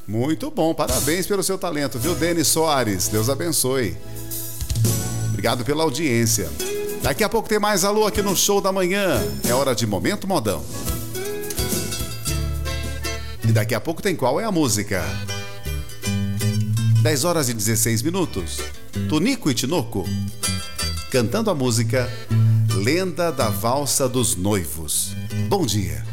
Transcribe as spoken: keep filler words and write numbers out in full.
Muito bom, parabéns pelo seu talento, viu, Denis Soares? Deus abençoe. Obrigado pela audiência. Daqui a pouco tem mais alô aqui no Show da Manhã. É hora de Momento Modão. E daqui a pouco tem Qual é a Música? dez horas e dezesseis minutos. Tonico e Tinoco cantando a música Lenda da Valsa dos Noivos. Bom dia.